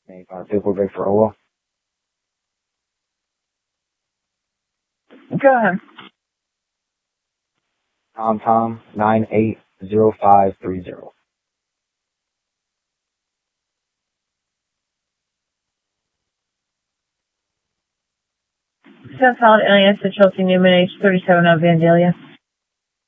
Vehicle ready for OWA. Go ahead. Tom 980530. South Solid Alias to Chelsea Newman, age 37 of Vandalia.